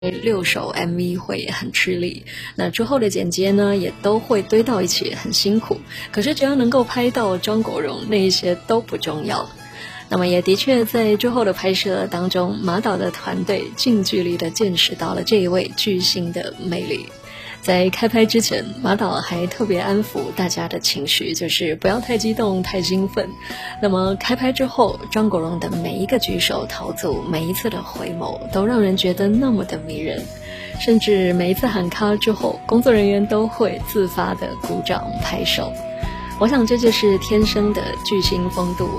6首 MV 会很吃力，那之后的剪接呢也都会堆到一起，很辛苦。可是只要能够拍到张国荣，那一些都不重要。那么也的确在之后的拍摄当中，马导的团队近距离地见识到了这一位巨星的魅力。在开拍之前，马导还特别安抚大家的情绪，就是不要太激动太兴奋。那么开拍之后，张国荣的每一个举手投足，每一次的回眸，都让人觉得那么的迷人。甚至每一次喊卡之后，工作人员都会自发的鼓掌拍手。我想这就是天生的巨星风度，